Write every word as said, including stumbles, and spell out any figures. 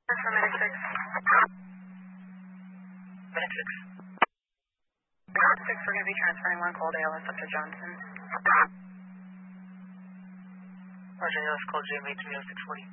For Medic six. Medic six. Medic six, we're going to be transferring one cold A L S up to Johnson. Roger, A L S call J M A three oh six forty.